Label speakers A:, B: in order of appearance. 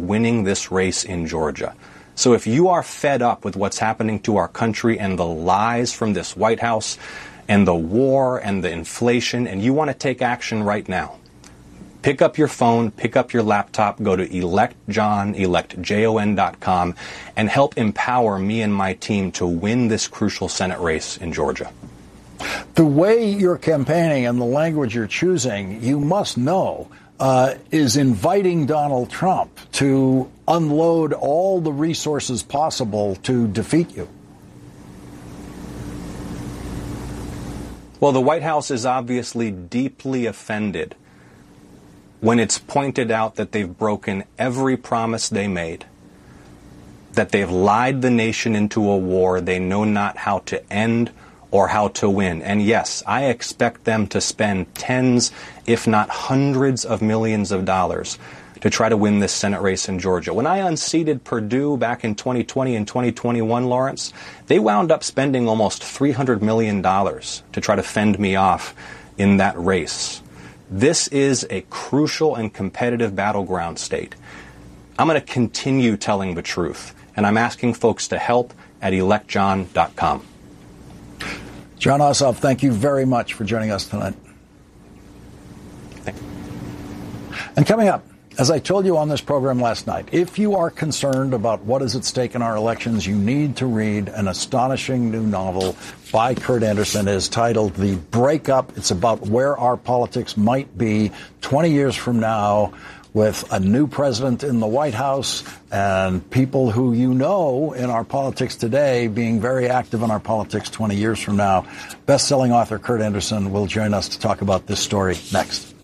A: winning this race in Georgia. So if you are fed up with what's happening to our country and the lies from this White House and the war and the inflation, and you want to take action right now, pick up your phone, pick up your laptop, go to electjon.com, and help empower me and my team to win this crucial Senate race in Georgia.
B: The way you're campaigning and the language you're choosing, you must know, is inviting Donald Trump to unload all the resources possible to defeat you.
A: Well, the White House is obviously deeply offended when it's pointed out that they've broken every promise they made, that they've lied the nation into a war they know not how to end or how to win. And yes, I expect them to spend tens, if not hundreds of millions of dollars to try to win this Senate race in Georgia. When I unseated Perdue back in 2020 and 2021, Lawrence, they wound up spending almost $300 million to try to fend me off in that race. This is a crucial and competitive battleground state. I'm going to continue telling the truth, and I'm asking folks to help at electjon.com.
B: Jon Ossoff, thank you very much for joining us tonight.
A: Thank you.
B: And coming up, as I told you on this program last night, if you are concerned about what is at stake in our elections, you need to read an astonishing new novel by Kurt Andersen. It is titled The Breakup. It's about where our politics might be 20 years from now, with a new president in the White House and people who you know in our politics today being very active in our politics 20 years from now. Best-selling author Kurt Andersen will join us to talk about this story next.